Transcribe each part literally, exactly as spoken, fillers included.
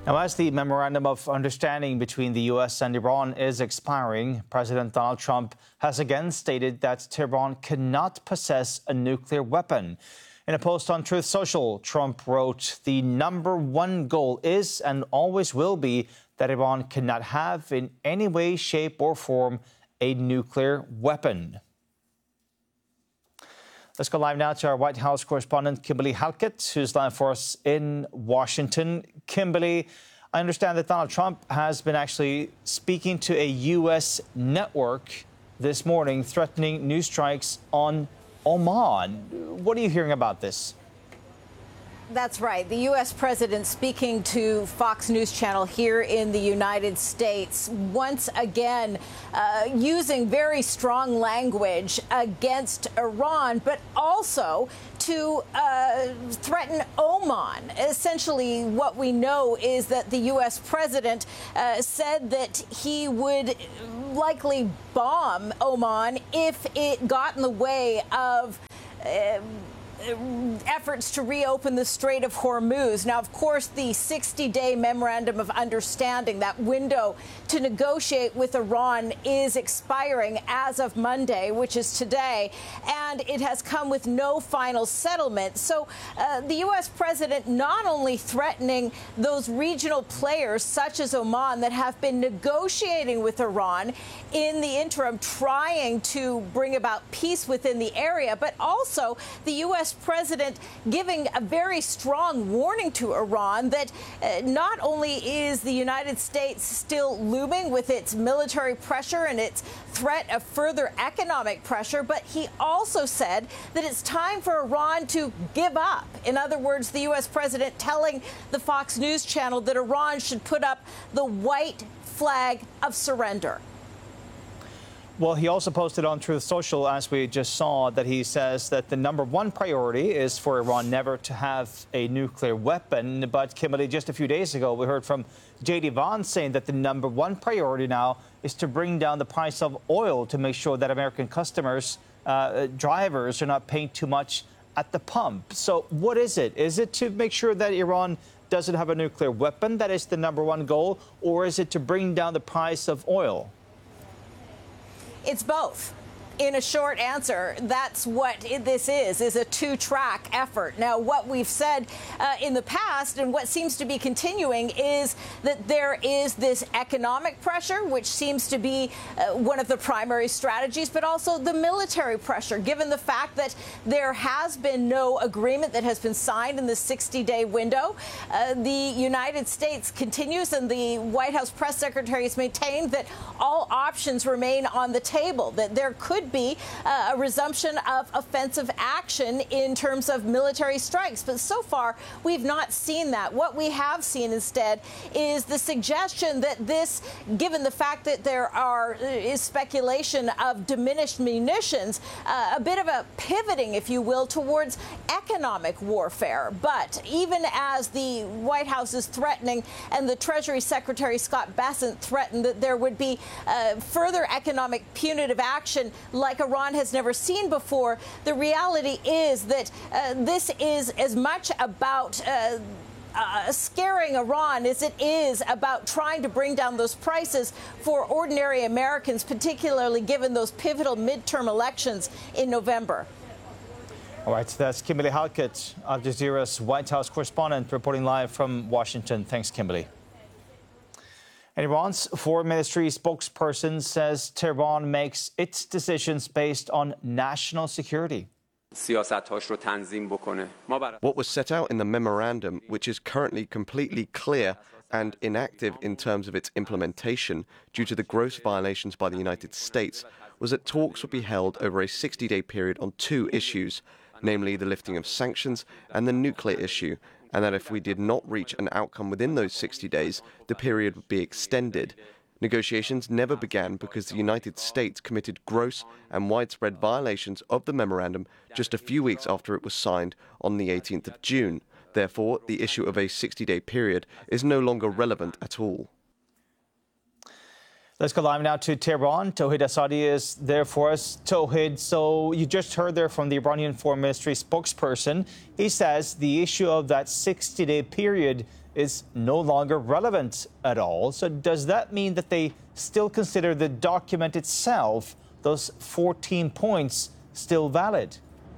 Now, as the memorandum of understanding between the U S and Iran is expiring, President Donald Trump has again stated that Tehran cannot possess a nuclear weapon. In a post on Truth Social, Trump wrote, "The number one goal is and always will be that Iran cannot have in any way, shape or form a nuclear weapon." Let's go live now to our White House correspondent, Kimberly Halkett, who's live for us in Washington. Kimberly, I understand that Donald Trump has been actually speaking to a U S network this morning, threatening new strikes on Oman. What are you hearing about this? That's right. The U S president speaking to Fox News Channel here in the United States, once again uh, using very strong language against Iran, but also to uh, threaten Oman. Essentially, what we know is that the U S president uh, said that he would likely bomb Oman if it got in the way of Uh, efforts to reopen the Strait of Hormuz. Now, of course, the sixty-day memorandum of understanding, that window to negotiate with Iran, is expiring as of Monday, which is today, and it has come with no final settlement. So uh, the U S president not only threatening those regional players such as Oman that have been negotiating with Iran in the interim, trying to bring about peace within the area, but also the U S president giving a very strong warning to Iran that uh, not only is the United States still looming with its military pressure and its threat of further economic pressure, but he also said that it's time for Iran to give up. In other words, the U S president telling the Fox News Channel that Iran should put up the white flag of surrender. Well, he also posted on Truth Social, as we just saw, that he says that the number one priority is for Iran never to have a nuclear weapon. But, Kimberly, just a few days ago, we heard from J D Vance saying that the number one priority now is to bring down the price of oil to make sure that American customers, uh, drivers, are not paying too much at the pump. So what is it? Is it to make sure that Iran doesn't have a nuclear weapon? That is the number one goal? Or is it to bring down the price of oil? It's both. In a short answer, that's what this is, is a two-track effort. Now, what we've said uh, in the past and what seems to be continuing is that there is this economic pressure, which seems to be uh, one of the primary strategies, but also the military pressure, given the fact that there has been no agreement that has been signed in the sixty-day window. Uh, the United States continues, and the White House press secretary has maintained that all options remain on the table, that there could be uh, a resumption of offensive action in terms of military strikes. But so far, we've not seen that. What we have seen instead is the suggestion that this, given the fact that there are is speculation of diminished munitions, uh, a bit of a pivoting, if you will, towards economic warfare. But even as the White House is threatening, and the Treasury Secretary Scott Bessent threatened that there would be uh, further economic punitive action like Iran has never seen before, the reality is that uh, this is as much about uh, Uh, scaring Iran as it is about trying to bring down those prices for ordinary Americans, particularly given those pivotal midterm elections in November. All right, that's Kimberly Halkett, Al Jazeera's White House correspondent, reporting live from Washington. Thanks, Kimberly. And Iran's foreign ministry spokesperson says Tehran makes its decisions based on national security. What was set out in the memorandum, which is currently completely clear and inactive in terms of its implementation due to the gross violations by the United States, was that talks would be held over a sixty-day period on two issues, namely the lifting of sanctions and the nuclear issue, and that if we did not reach an outcome within those sixty days, the period would be extended. Negotiations never began because the United States committed gross and widespread violations of the memorandum just a few weeks after it was signed on the eighteenth of June. Therefore, the issue of a sixty-day period is no longer relevant at all. Let's go live now to Tehran. Tauhid Asadi is there for us. Tauhid, so you just heard there from the Iranian Foreign Ministry spokesperson. He says the issue of that sixty-day period is no longer relevant at all. So does that mean that they still consider the document itself, those fourteen points, still valid?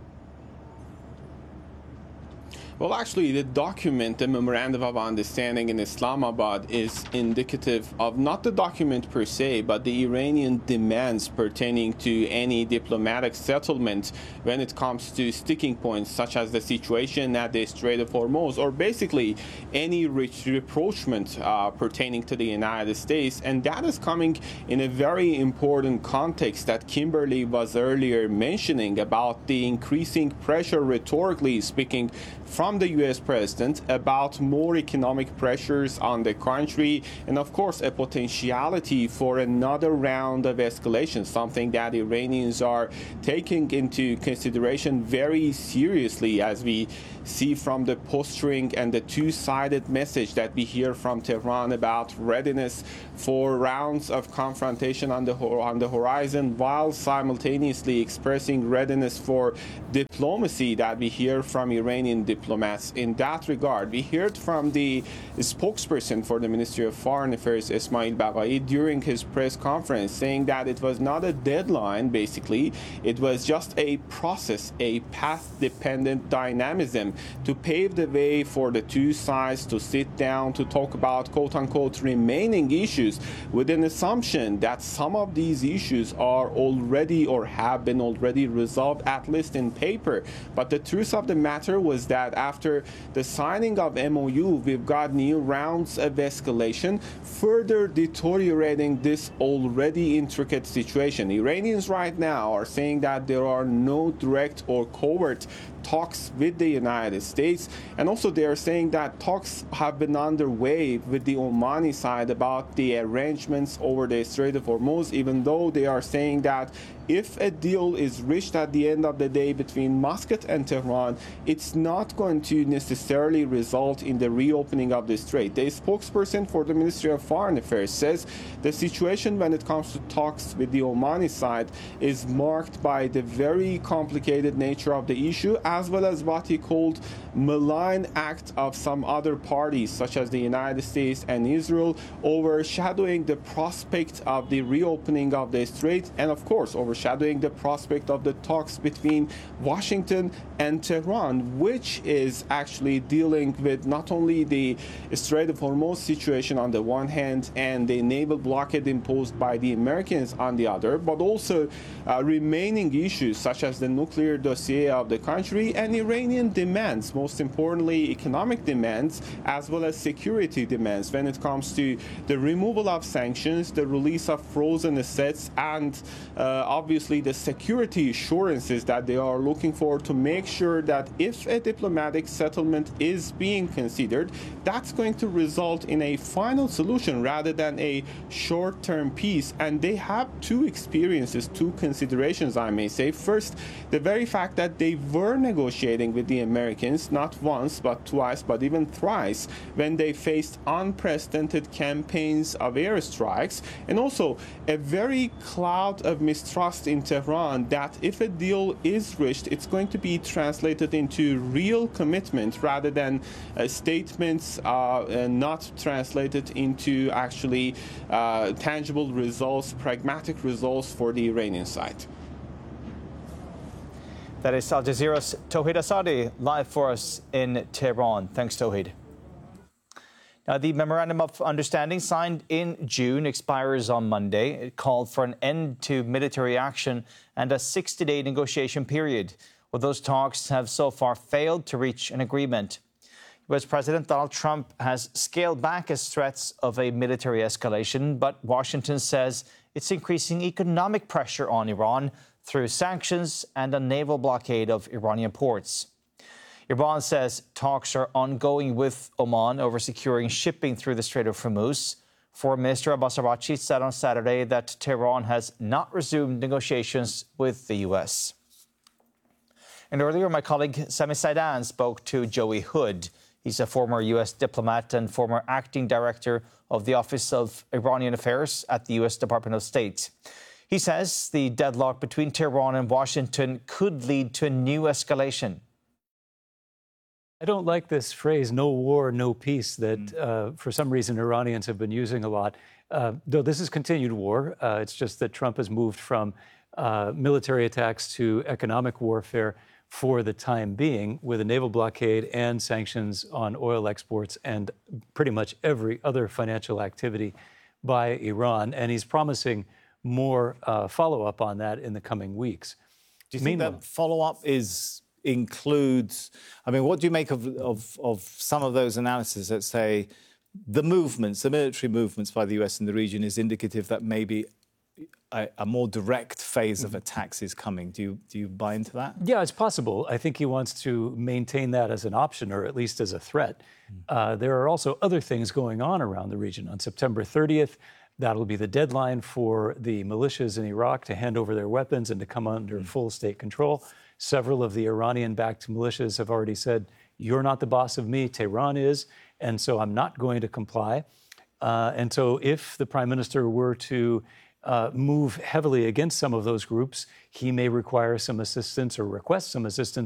Well, actually, the document, the Memorandum of Understanding in Islamabad, is indicative of not the document per se, but the Iranian demands pertaining to any diplomatic settlement when it comes to sticking points, such as the situation at the Strait of Hormuz, or basically any rapprochement uh, pertaining to the United States. And that is coming in a very important context that Kimberly was earlier mentioning about the increasing pressure, rhetorically speaking, from the U S president about more economic pressures on the country, and of course a potentiality for another round of escalation, something that Iranians are taking into consideration very seriously, as we see from the posturing and the two-sided message that we hear from Tehran about readiness for rounds of confrontation on the on the horizon, while simultaneously expressing readiness for diplomacy that we hear from Iranian diplomats. In that regard, we heard from the spokesperson for the Ministry of Foreign Affairs, Ismail Baqai, during his press conference, saying that it was not a deadline, basically, it was just a process, a path-dependent dynamism to pave the way for the two sides to sit down to talk about quote-unquote remaining issues, with an assumption that some of these issues are already or have been already resolved, at least in paper. But the truth of the matter was that after the signing of M O U, we've got new rounds of escalation, further deteriorating this already intricate situation. Iranians right now are saying that there are no direct or covert talks with the United States, and also they are saying that talks have been underway with the Omani side about the arrangements over the Strait of Hormuz, even though they are saying that if a deal is reached at the end of the day between Muscat and Tehran, it's not going to necessarily result in the reopening of the strait. The spokesperson for the Ministry of Foreign Affairs says the situation when it comes to talks with the Omani side is marked by the very complicated nature of the issue, as well as what he called malign act of some other parties, such as the United States and Israel, overshadowing the prospect of the reopening of the strait, and of course overshadowing the prospect of the talks between Washington and Tehran, which is actually dealing with not only the Strait of Hormuz situation on the one hand and the naval blockade imposed by the Americans on the other, but also uh, remaining issues such as the nuclear dossier of the country and Iranian demands, most importantly economic demands, as well as security demands when it comes to the removal of sanctions, the release of frozen assets, and uh, obviously the security assurances that they are looking for to make sure that if a diplomatic settlement is being considered, that's going to result in a final solution rather than a short-term peace. And they have two experiences, two considerations, I may say. First, the very fact that they were negotiating with the Americans not once but twice but even thrice when they faced unprecedented campaigns of airstrikes, and also a very cloud of mistrust in Tehran that if a deal is reached, it's going to be translated into real commitment rather than uh, statements uh, and not translated into actually uh, tangible results, pragmatic results for the Iranian side. That is Al Jazeera's Tauhid Asadi live for us in Tehran. Thanks, Tauhid. Now, the Memorandum of Understanding signed in June expires on Monday. It called for an end to military action and a sixty-day negotiation period. Well, those talks have so far failed to reach an agreement. U S President Donald Trump has scaled back his threats of a military escalation, but Washington says it's increasing economic pressure on Iran through sanctions and a naval blockade of Iranian ports. Iran says talks are ongoing with Oman over securing shipping through the Strait of Hormuz. Foreign Minister Abbas Araghchi said on Saturday that Tehran has not resumed negotiations with the U S. And earlier, my colleague Sami Saidan spoke to Joey Hood. He's a former U S diplomat and former acting director of the Office of Iranian Affairs at the U S Department of State. He says the deadlock between Tehran and Washington could lead to a new escalation. I don't like this phrase, no war, no peace, that uh, for some reason Iranians have been using a lot. Uh, though this is continued war, uh, it's just that Trump has moved from uh, military attacks to economic warfare for the time being, with a naval blockade and sanctions on oil exports and pretty much every other financial activity by Iran. And he's promising more uh, follow-up on that in the coming weeks. Do you think that follow-up is... includes, I mean, what do you make of, of, of some of those analyses that say the movements, the military movements by the U S in the region is indicative that maybe a, a more direct phase of attacks is coming? Do you, do you buy into that? Yeah, it's possible. I think he wants to maintain that as an option, or at least as a threat. Mm. Uh, there are also other things going on around the region. On September thirtieth, that'll be the deadline for the militias in Iraq to hand over their weapons and to come under mm. full state control. Several of the Iranian-backed militias have already said, you're not the boss of me, Tehran is, and so I'm not going to comply. Uh, and so if the prime minister were to uh, move heavily against some of those groups, he may require some assistance or request some assistance